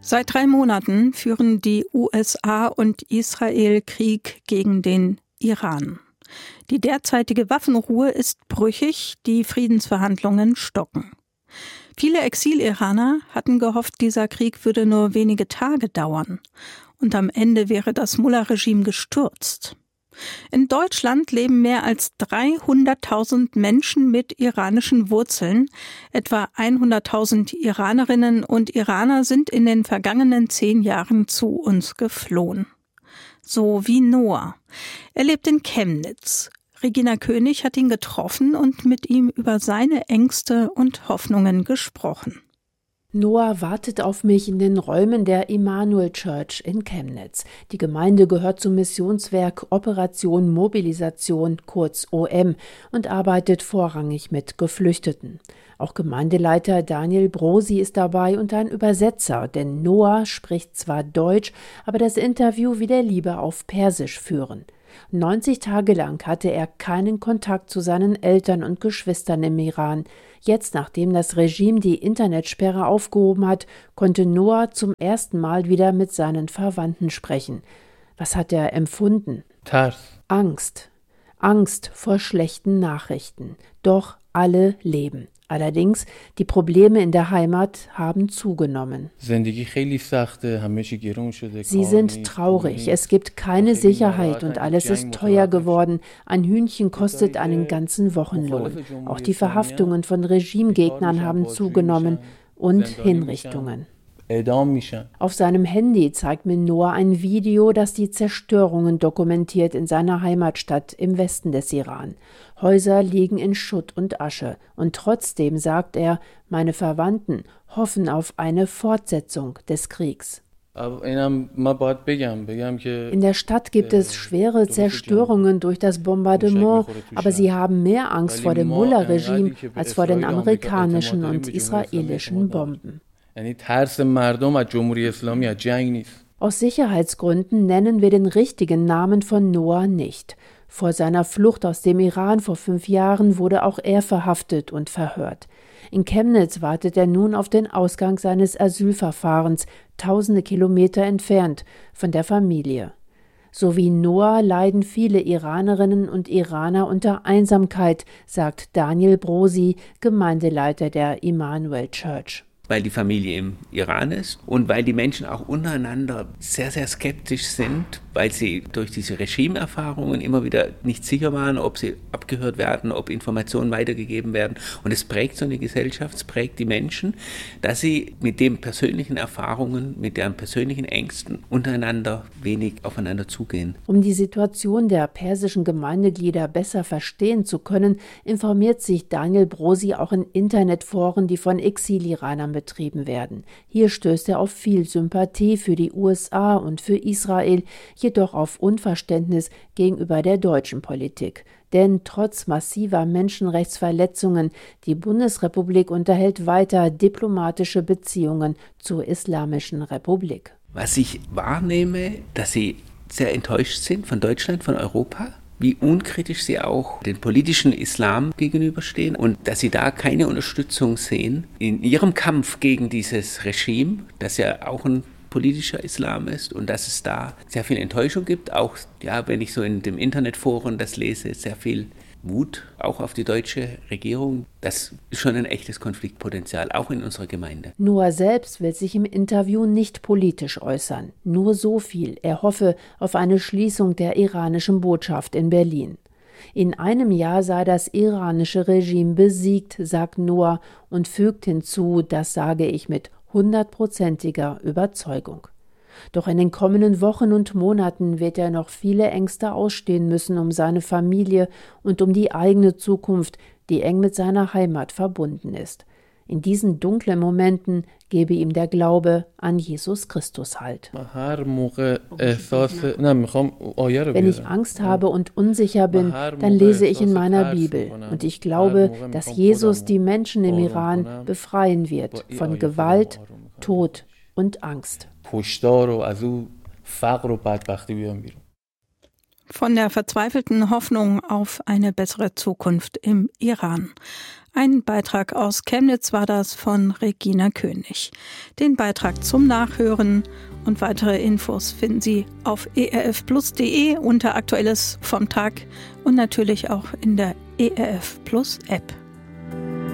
Seit 3 Monaten führen die USA und Israel Krieg gegen den Iran. Die derzeitige Waffenruhe ist brüchig, die Friedensverhandlungen stocken. Viele Exil-Iraner hatten gehofft, dieser Krieg würde nur wenige Tage dauern und am Ende wäre das Mullah-Regime gestürzt. In Deutschland leben mehr als 300.000 Menschen mit iranischen Wurzeln. Etwa 100.000 Iranerinnen und Iraner sind in den vergangenen 10 Jahren zu uns geflohen. So wie Noah. Er lebt in Chemnitz. Regina König hat ihn getroffen und mit ihm über seine Ängste und Hoffnungen gesprochen. Noah wartet auf mich in den Räumen der Immanuel Church in Chemnitz. Die Gemeinde gehört zum Missionswerk Operation Mobilisation, kurz OM, und arbeitet vorrangig mit Geflüchteten. Auch Gemeindeleiter Daniel Brosi ist dabei und ein Übersetzer, denn Noah spricht zwar Deutsch, aber das Interview will er lieber auf Persisch führen. 90 Tage lang hatte er keinen Kontakt zu seinen Eltern und Geschwistern im Iran. Jetzt, nachdem das Regime die Internetsperre aufgehoben hat, konnte Noah zum ersten Mal wieder mit seinen Verwandten sprechen. Was hat er empfunden? Tars. Angst. Angst vor schlechten Nachrichten. Doch alle leben. Allerdings, die Probleme in der Heimat haben zugenommen. Sie sind traurig, es gibt keine Sicherheit und alles ist teuer geworden. Ein Hühnchen kostet einen ganzen Wochenlohn. Auch die Verhaftungen von Regimegegnern haben zugenommen und Hinrichtungen. Auf seinem Handy zeigt mir Noah ein Video, das die Zerstörungen dokumentiert in seiner Heimatstadt im Westen des Iran. Häuser liegen in Schutt und Asche. Und trotzdem, sagt er, meine Verwandten hoffen auf eine Fortsetzung des Kriegs. In der Stadt gibt es schwere Zerstörungen durch das Bombardement, aber sie haben mehr Angst vor dem Mullah-Regime als vor den amerikanischen und israelischen Bomben. Aus Sicherheitsgründen nennen wir den richtigen Namen von Noah nicht. Vor seiner Flucht aus dem Iran vor 5 Jahren wurde auch er verhaftet und verhört. In Chemnitz wartet er nun auf den Ausgang seines Asylverfahrens, tausende Kilometer entfernt von der Familie. So wie Noah leiden viele Iranerinnen und Iraner unter Einsamkeit, sagt Daniel Brosi, Gemeindeleiter der Immanuel Church. Weil die Familie im Iran ist und weil die Menschen auch untereinander sehr, sehr skeptisch sind, weil sie durch diese Regimeerfahrungen immer wieder nicht sicher waren, ob sie abgehört werden, ob Informationen weitergegeben werden. Und es prägt so eine Gesellschaft, es prägt die Menschen, dass sie mit den persönlichen Erfahrungen, mit deren persönlichen Ängsten untereinander wenig aufeinander zugehen. Um die Situation der persischen Gemeindeglieder besser verstehen zu können, informiert sich Daniel Brosi auch in Internetforen, die von Exil-Iranern betrieben werden. Hier stößt er auf viel Sympathie für die USA und für Israel, jedoch auf Unverständnis gegenüber der deutschen Politik. Denn trotz massiver Menschenrechtsverletzungen, die Bundesrepublik unterhält weiter diplomatische Beziehungen zur Islamischen Republik. Was ich wahrnehme, dass sie sehr enttäuscht sind von Deutschland, von Europa, wie unkritisch sie auch den politischen Islam gegenüberstehen und dass sie da keine Unterstützung sehen in ihrem Kampf gegen dieses Regime, das ja auch ein politischer Islam ist und dass es da sehr viel Enttäuschung gibt, auch ja, wenn ich so in dem Internetforen das lese, sehr viel Wut auch auf die deutsche Regierung. Das ist schon ein echtes Konfliktpotenzial, auch in unserer Gemeinde. Noah selbst will sich im Interview nicht politisch äußern. Nur so viel. Er hoffe auf eine Schließung der iranischen Botschaft in Berlin. In einem Jahr sei das iranische Regime besiegt, sagt Noah und fügt hinzu, das sage ich mit 100%iger Überzeugung. Doch in den kommenden Wochen und Monaten wird er noch viele Ängste ausstehen müssen um seine Familie und um die eigene Zukunft, die eng mit seiner Heimat verbunden ist. In diesen dunklen Momenten gebe ihm der Glaube an Jesus Christus Halt. Wenn ich Angst habe und unsicher bin, dann lese ich in meiner Bibel und ich glaube, dass Jesus die Menschen im Iran befreien wird von Gewalt, Tod und Angst. Von der verzweifelten Hoffnung auf eine bessere Zukunft im Iran. Ein Beitrag aus Chemnitz war das von Regina König. Den Beitrag zum Nachhören und weitere Infos finden Sie auf erfplus.de unter Aktuelles vom Tag und natürlich auch in der ERF Plus App.